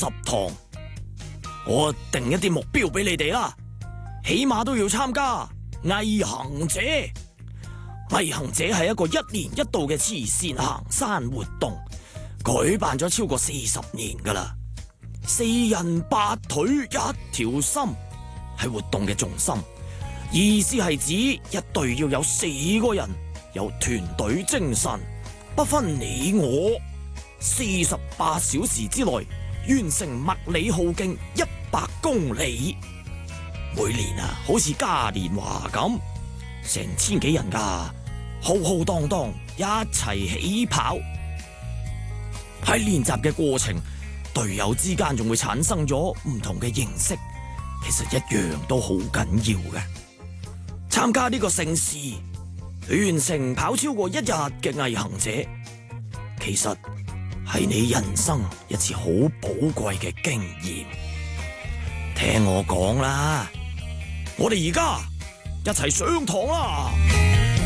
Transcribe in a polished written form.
堂。我定一啲目標俾你哋啦，起碼都要參加毅行者。毅行者係一個1年1度嘅慈善行山活動，舉辦咗超過40年噶啦。4人8腿1條心係活動嘅重心，意思係指一隊要有4個人，有團隊精神，不分你我，48小時之內完成麥理浩徑100公里。每年啊，好似嘉年華咁，成1000幾人噶，浩浩蕩蕩一齊起跑。喺練習嘅過程，隊友之間仲會產生咗唔同嘅認識，其實一樣都好緊要嘅。參加呢個盛事，完成跑超過1日嘅毅行者，其實係你人生一次好寶貴嘅經驗。聽我講啦，我哋而家一齊上堂啦！